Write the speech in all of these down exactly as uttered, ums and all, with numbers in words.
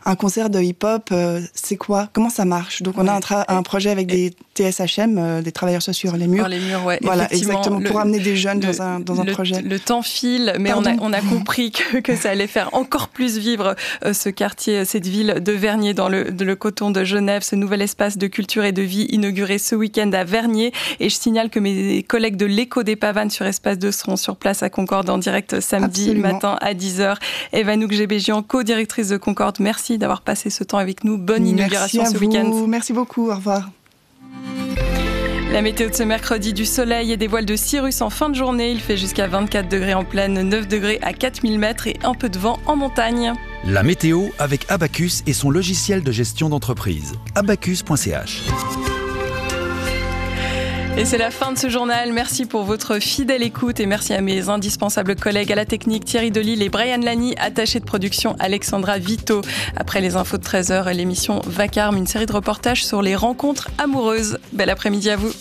un concert de hip-hop, euh, c'est quoi? Comment ça marche? Donc on a un, tra- un projet avec des T S H M, euh, des travailleurs sociaux sur les murs. Sur les murs, ouais. Voilà, exactement, le, pour amener des jeunes le, dans un, dans un le, projet. Le temps file, mais on a, on a compris que, que ça allait faire encore plus vivre euh, ce quartier, cette ville de Vernier dans le, de le coton de Genève, ce nouvel espace de culture et de vie inauguré ce week-end à Vernier. Et je signale que mes collègues de l'Écho des Pavanes sur Espace deux seront sur place à Concorde en direct samedi Absolument. matin à dix heures. Eva Nouk-Gébégian, co-directrice de Concorde, merci d'avoir passé ce temps avec nous. Bonne inauguration merci à ce vous. week-end. Merci beaucoup, au revoir. La météo de ce mercredi, du soleil et des voiles de cirrus en fin de journée. Il fait jusqu'à vingt-quatre degrés en plaine, neuf degrés à quatre mille mètres et un peu de vent en montagne. La météo avec Abacus et son logiciel de gestion d'entreprise. abacus point c h. Et c'est la fin de ce journal. Merci pour votre fidèle écoute et merci à mes indispensables collègues à la technique Thierry Delisle et Brian Lani, attachés de production Alexandra Vito. Après les infos de treize heures, l'émission Vacarme, une série de reportages sur les rencontres amoureuses. Bel après-midi à vous.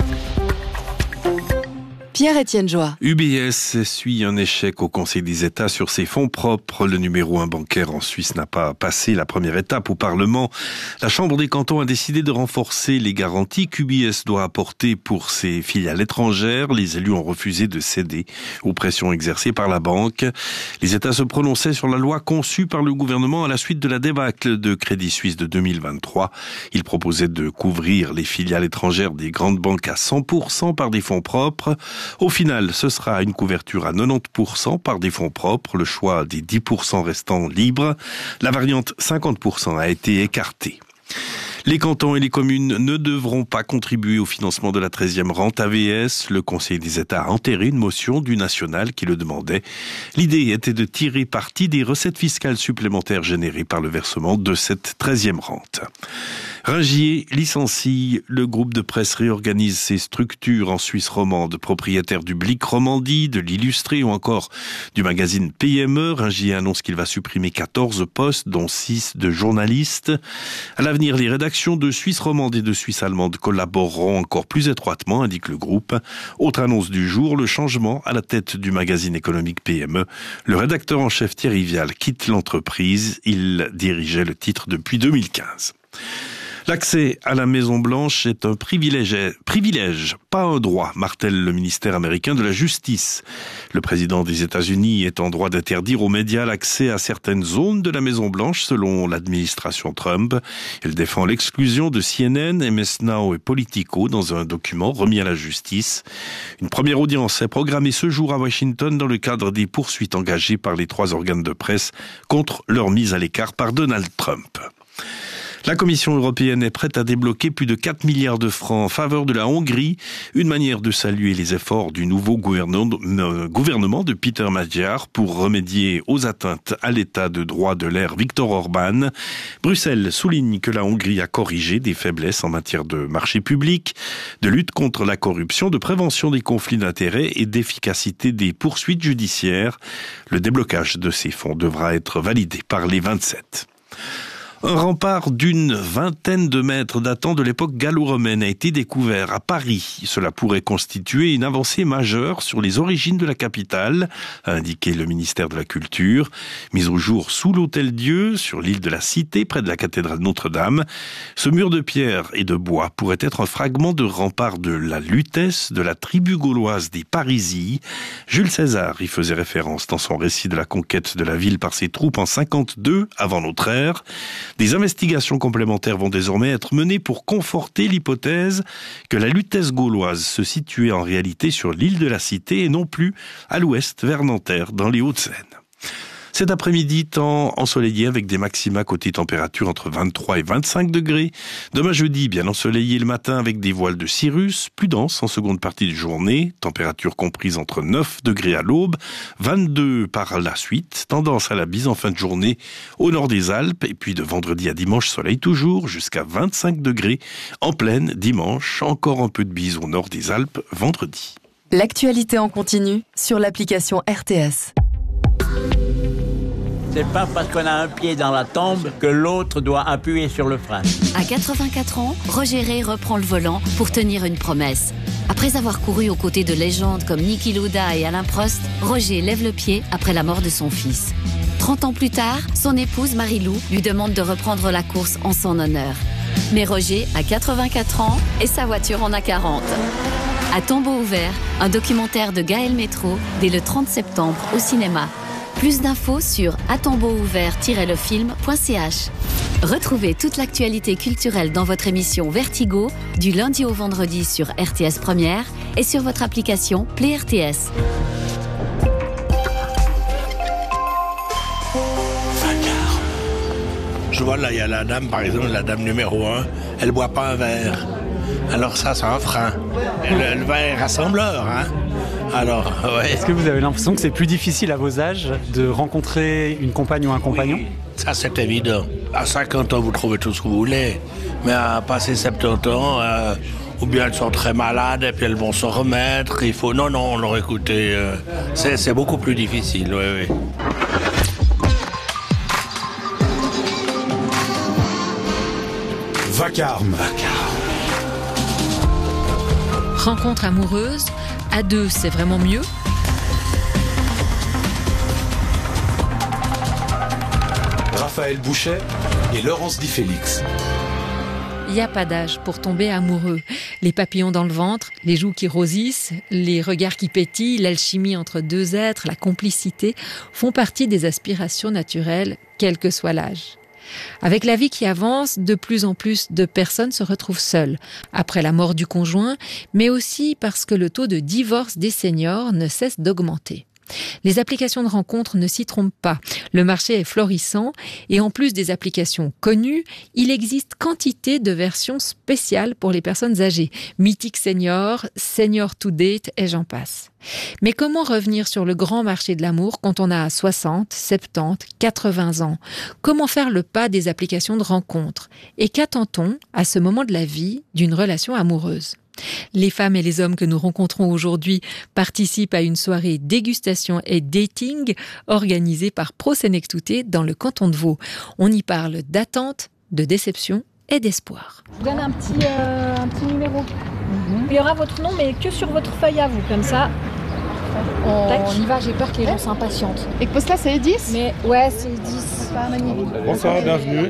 Pierre-Étienne Joie. U B S essuie un échec au Conseil des États sur ses fonds propres. Le numéro un bancaire en Suisse n'a pas passé la première étape au Parlement. La Chambre des cantons a décidé de renforcer les garanties qu'U B S doit apporter pour ses filiales étrangères. Les élus ont refusé de céder aux pressions exercées par la banque. Les États se prononçaient sur la loi conçue par le gouvernement à la suite de la débâcle de Crédit Suisse de deux mille vingt-trois. Ils proposaient de couvrir les filiales étrangères des grandes banques à cent pour cent par des fonds propres. Au final, ce sera une couverture à quatre-vingt-dix pour cent par des fonds propres, le choix des dix pour cent restants libres. La variante cinquante pour cent a été écartée. Les cantons et les communes ne devront pas contribuer au financement de la treizième rente A V S. Le Conseil des États a enterré une motion du national qui le demandait. L'idée était de tirer parti des recettes fiscales supplémentaires générées par le versement de cette treizième rente. Ringier licencie, le groupe de presse réorganise ses structures en Suisse romande, propriétaire du Blick Romandie, de l'Illustré ou encore du magazine P M E. Ringier annonce qu'il va supprimer quatorze postes, dont six de journalistes. À l'avenir, les rédactions de Suisse romande et de Suisse allemande collaboreront encore plus étroitement, indique le groupe. Autre annonce du jour, le changement à la tête du magazine économique P M E. Le rédacteur en chef Thierry Vial quitte l'entreprise. Il dirigeait le titre depuis deux mille quinze. L'accès à la Maison-Blanche est un privilège, privilège, pas un droit, martèle le ministère américain de la Justice. Le président des États-Unis est en droit d'interdire aux médias l'accès à certaines zones de la Maison-Blanche, selon l'administration Trump. Il défend l'exclusion de C N N, M S Now et Politico dans un document remis à la justice. Une première audience est programmée ce jour à Washington dans le cadre des poursuites engagées par les trois organes de presse contre leur mise à l'écart par Donald Trump. La Commission européenne est prête à débloquer plus de quatre milliards de francs en faveur de la Hongrie, une manière de saluer les efforts du nouveau gouvernement de Peter Magyar pour remédier aux atteintes à l'état de droit de l'ère Viktor Orban. Bruxelles souligne que la Hongrie a corrigé des faiblesses en matière de marché public, de lutte contre la corruption, de prévention des conflits d'intérêts et d'efficacité des poursuites judiciaires. Le déblocage de ces fonds devra être validé par les vingt-sept. Un rempart d'une vingtaine de mètres datant de l'époque gallo-romaine a été découvert à Paris. Cela pourrait constituer une avancée majeure sur les origines de la capitale, a indiqué le ministère de la Culture. Mise au jour sous l'Hôtel-Dieu, sur l'île de la Cité, près de la cathédrale Notre-Dame, ce mur de pierre et de bois pourrait être un fragment de rempart de la Lutèce, de la tribu gauloise des Parisis. Jules César y faisait référence dans son récit de la conquête de la ville par ses troupes en cinquante-deux avant notre ère. Des investigations complémentaires vont désormais être menées pour conforter l'hypothèse que la Lutèce gauloise se situait en réalité sur l'île de la Cité et non plus à l'ouest vers Nanterre dans les Hauts-de-Seine. Cet après-midi, temps ensoleillé avec des maxima côté température entre vingt-trois et vingt-cinq degrés. Demain jeudi, bien ensoleillé le matin avec des voiles de cirrus, plus denses en seconde partie de journée. Température comprise entre neuf degrés à l'aube, vingt-deux par la suite. Tendance à la bise en fin de journée au nord des Alpes. Et puis de vendredi à dimanche, soleil toujours, jusqu'à vingt-cinq degrés. En pleine, dimanche, encore un peu de bise au nord des Alpes, vendredi. L'actualité en continu sur l'application R T S. C'est pas parce qu'on a un pied dans la tombe que l'autre doit appuyer sur le frein. À quatre-vingt-quatre ans, Roger Ray reprend le volant pour tenir une promesse. Après avoir couru aux côtés de légendes comme Niki Lauda et Alain Prost, Roger lève le pied après la mort de son fils. trente ans plus tard, son épouse Marie-Lou lui demande de reprendre la course en son honneur. Mais Roger a quatre-vingt-quatre ans et sa voiture en a quarante. À tombeau ouvert, un documentaire de Gaël Métro dès le trente septembre au cinéma. Plus d'infos sur à tombeau ouvert tiret le film point c h. Retrouvez toute l'actualité culturelle dans votre émission Vertigo du lundi au vendredi sur R T S Première et sur votre application Play R T S. Je vois là, il y a la dame, par exemple, la dame numéro un, elle boit pas un verre. Alors ça, c'est un frein. Le, le verre rassembleur, hein. Alors, ouais. Est-ce que vous avez l'impression que c'est plus difficile à vos âges de rencontrer une compagne ou un compagnon ? Oui, ça c'est évident. À cinquante ans, vous trouvez tout ce que vous voulez. Mais à passer soixante-dix ans, euh, ou bien elles sont très malades et puis elles vont se remettre. Il faut... Non, non, alors écoutez, euh, c'est, c'est beaucoup plus difficile, oui, oui. Vacarme. Rencontre amoureuse, à deux c'est vraiment mieux. Raphaël Bouchet et Laurence Di Félix. Il n'y a pas d'âge pour tomber amoureux. Les papillons dans le ventre, les joues qui rosissent, les regards qui pétillent, l'alchimie entre deux êtres, la complicité font partie des aspirations naturelles, quel que soit l'âge. Avec la vie qui avance, de plus en plus de personnes se retrouvent seules, après la mort du conjoint, mais aussi parce que le taux de divorce des seniors ne cesse d'augmenter. Les applications de rencontres ne s'y trompent pas. Le marché est florissant et en plus des applications connues, il existe quantité de versions spéciales pour les personnes âgées. Mythique Senior, Senior to Date et j'en passe. Mais comment revenir sur le grand marché de l'amour quand on a soixante, soixante-dix, quatre-vingts ans ? Comment faire le pas des applications de rencontres ? Et qu'attend-on à ce moment de la vie d'une relation amoureuse ? Les femmes et les hommes que nous rencontrons aujourd'hui participent à une soirée dégustation et dating organisée par Pro Senectute dans le canton de Vaud. On y parle d'attente, de déception et d'espoir. Je vous donne un petit, euh, un petit numéro. Mm-hmm. Il y aura votre nom, mais que sur votre feuille à vous, comme ça. On, on y va, j'ai peur que les gens s'impatientent. Et que poste là, c'est dix ? Mais ouais, c'est dix. Bonsoir, bienvenue.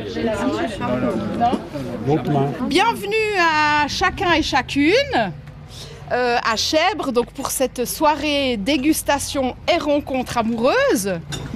Bienvenue à chacun et chacune euh, à Chèvre, donc pour cette soirée dégustation et rencontre amoureuse.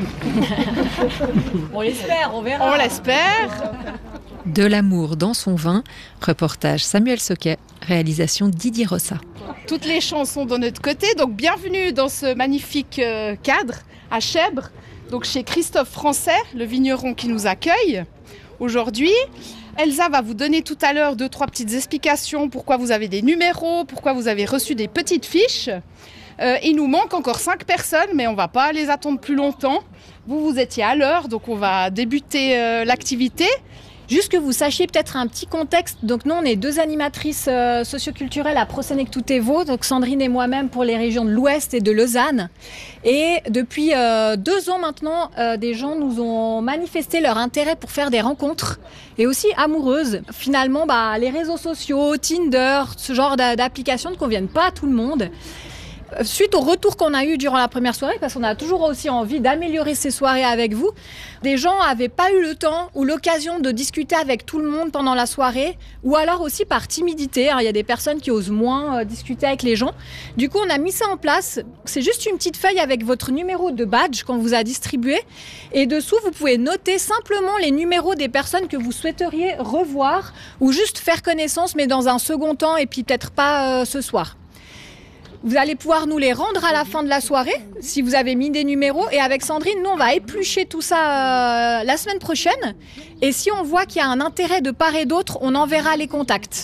On l'espère, on verra. On l'espère. De l'amour dans son vin, reportage Samuel Soquet, réalisation Didier Rossa. Toutes les chances sont de notre côté, donc bienvenue dans ce magnifique euh, cadre à Chèvre, donc chez Christophe Français, le vigneron qui nous accueille aujourd'hui. Elsa va vous donner tout à l'heure deux, trois petites explications, pourquoi vous avez des numéros, pourquoi vous avez reçu des petites fiches. Euh, il nous manque encore cinq personnes, mais on ne va pas les attendre plus longtemps. Vous, vous étiez à l'heure, donc on va débuter euh, l'activité. Juste que vous sachiez peut-être un petit contexte. Donc nous, on est deux animatrices euh, socioculturelles à Pro Senectute Vaud, donc Sandrine et moi-même pour les régions de l'Ouest et de Lausanne. Et depuis euh, deux ans maintenant, euh, des gens nous ont manifesté leur intérêt pour faire des rencontres et aussi amoureuses. Finalement, bah, les réseaux sociaux, Tinder, ce genre d'applications ne conviennent pas à tout le monde. Suite au retour qu'on a eu durant la première soirée, parce qu'on a toujours aussi envie d'améliorer ces soirées avec vous, des gens n'avaient pas eu le temps ou l'occasion de discuter avec tout le monde pendant la soirée, ou alors aussi par timidité. Il y a des personnes qui osent moins euh, discuter avec les gens. Du coup, on a mis ça en place. C'est juste une petite feuille avec votre numéro de badge qu'on vous a distribué. Et dessous, vous pouvez noter simplement les numéros des personnes que vous souhaiteriez revoir ou juste faire connaissance, mais dans un second temps et puis peut-être pas euh, ce soir. Vous allez pouvoir nous les rendre à la fin de la soirée, si vous avez mis des numéros. Et avec Sandrine, nous, on va éplucher tout ça euh, la semaine prochaine. Et si on voit qu'il y a un intérêt de part et d'autre, on enverra les contacts.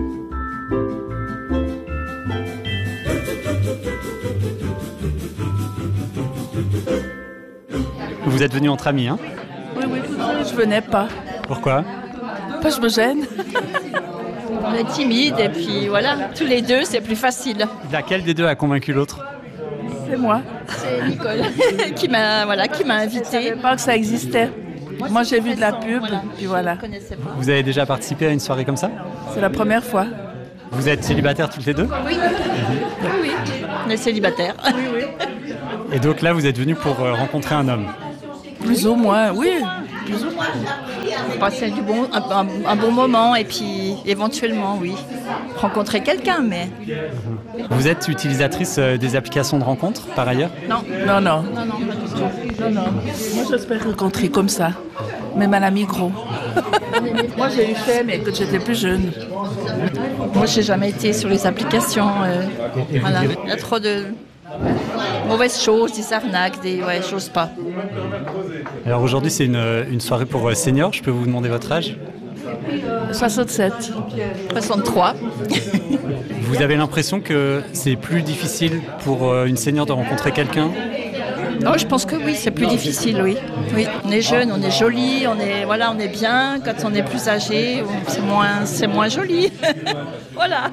Vous êtes venus entre amis, hein ? Oui, oui, je venais pas. Pourquoi ? Parce que je me gêne. On est timide et puis voilà, tous les deux, c'est plus facile. Laquelle des deux a convaincu l'autre ? C'est moi. C'est Nicole qui m'a voilà, qui m'a invitée. Je ne savais pas que ça existait. Moi, j'ai vu de la pub, voilà. Puis voilà. Vous avez déjà participé à une soirée comme ça ? C'est la première fois. Vous êtes célibataires toutes les deux ? Oui. Oui, oui. On est célibataires. Oui, oui. Et donc là, vous êtes venus pour rencontrer un homme ? Oui. Plus ou moins, oui. Plus ou moins. Passer du bon, un, un, un bon moment et puis éventuellement, oui, rencontrer quelqu'un, mais... Vous êtes utilisatrice des applications de rencontres, par ailleurs? Non. Non, non. Non, non, pas du tout. Non, non. Moi, j'espère rencontrer comme ça, même à la Migros. Moi, j'ai eu fait, mais quand j'étais plus jeune. Moi, j'ai jamais été sur les applications. Euh, voilà. Il y a trop de mauvaises choses, des arnaques, des... Ouais, j'ose pas. Alors aujourd'hui, c'est une, une soirée pour seniors. Je peux vous demander votre âge? soixante-sept. soixante-trois. Vous avez l'impression que c'est plus difficile pour une senior de rencontrer quelqu'un? Oh, je pense que oui, c'est plus difficile, oui. Oui, on est jeune, on est joli, on est voilà, on est bien. Quand on est plus âgé, c'est moins, c'est moins joli. Voilà.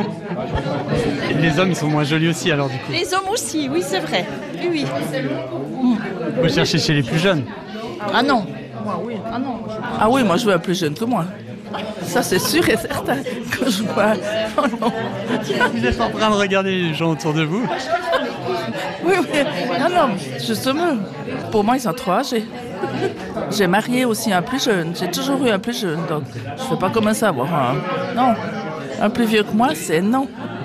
Et les hommes, ils sont moins jolis aussi, alors du coup. Les hommes aussi, oui, c'est vrai. Oui, oui. Vous cherchez chez les plus jeunes? Ah non. Moi, oui. Ah non. Ah oui, moi je veux un plus jeune que moi. Ça, c'est sûr et certain que je vois. Oh non. Vous êtes en train de regarder les gens autour de vous? Oui, oui. Non, non, justement. Pour moi, ils sont trop âgés. J'ai marié aussi un plus jeune. J'ai toujours eu un plus jeune. Donc, je ne vais pas commencer à avoir un. Non. Un plus vieux que moi, c'est non.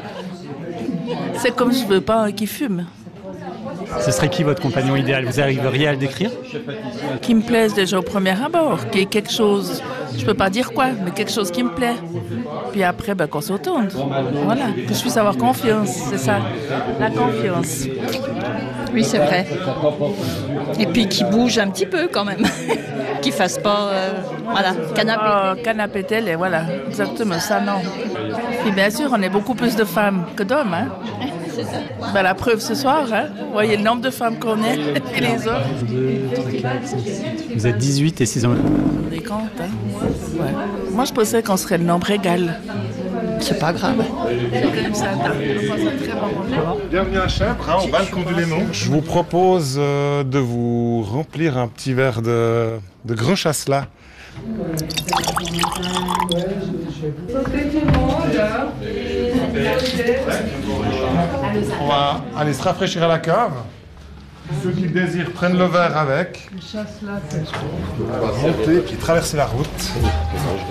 C'est comme je ne veux pas un qui fume. Ce serait qui votre compagnon idéal? Vous arriveriez à le décrire? Qui me plaise déjà au premier abord, qui est quelque chose, je ne peux pas dire quoi, mais quelque chose qui me plaît. Puis après, ben, qu'on s'entende. Voilà, que je puisse avoir confiance, c'est ça, la confiance. Oui, c'est vrai. Et puis qui bouge un petit peu quand même. Qui fasse pas, euh, voilà, canapé. Oh, canapé télé, voilà, exactement ça, non. Puis bien sûr, on est beaucoup plus de femmes que d'hommes, hein. Ben, la preuve ce soir, hein. Vous voyez le nombre de femmes qu'on est et les hommes. Vous êtes dix-huit et six hommes. On est compte, hein. Ouais. Moi, je pensais qu'on serait le nombre égal. C'est pas grave. Bienvenue à Chèvre, hein, au balcon du Léman. Je vous propose euh, de vous remplir un petit verre de, de Grand Chasselas. On va aller se rafraîchir à la cave. Ceux qui le désirent prennent le verre avec. On va monter puis traverser la route.